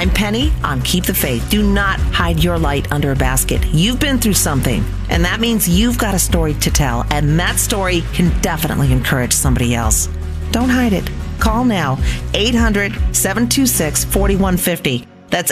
I'm Penny on Keep the Faith. Do not hide your light under a basket. You've been through something, and that means you've got a story to tell, and that story can definitely encourage somebody else. Don't hide it. Call now, 800-726-4150. That's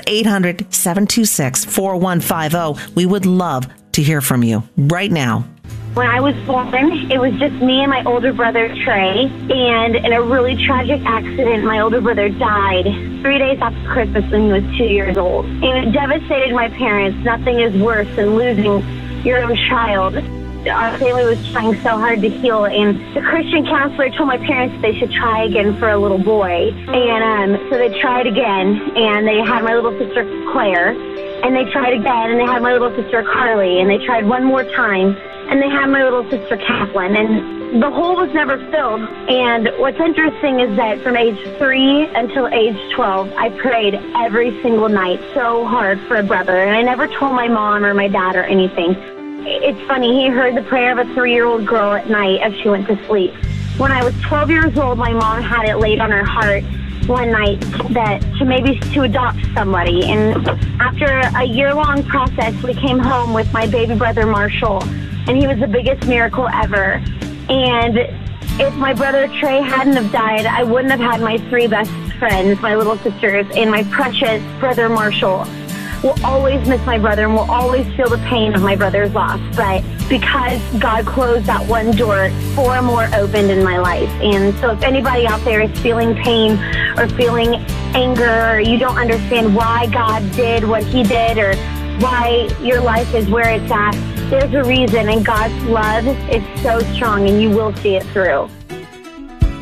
800-726-4150. We would love to hear from you right now. When I was born, it was just me and my older brother, Trey, and in a really tragic accident, my older brother died 3 days after Christmas when he was 2 years old. And it devastated my parents. Nothing is worse than losing your own child. Our family was trying so hard to heal, and the Christian counselor told my parents they should try again for a little boy. And so they tried again, and they had my little sister, Claire, and they tried again, and they had my little sister, Carly, and they tried one more time, and they had my little sister, Kathleen, and the hole was never filled. And what's interesting is that from age 3 until age 12, I prayed every single night so hard for a brother, and I never told my mom or my dad or anything. It's funny, he heard the prayer of a 3-year-old girl at night as she went to sleep. When I was 12 years old, my mom had it laid on her heart one night that to adopt somebody. And after a year-long process, we came home with my baby brother, Marshall, and he was the biggest miracle ever. And if my brother Trey hadn't have died, I wouldn't have had my 3 best friends, my little sisters, and my precious brother, Marshall. We'll always miss my brother, and we'll always feel the pain of my brother's loss. But because God closed that one door, 4 more opened in my life. And so if anybody out there is feeling pain or feeling anger, or you don't understand why God did what he did, or why your life is where it's at, there's a reason, and God's love is so strong, and you will see it through.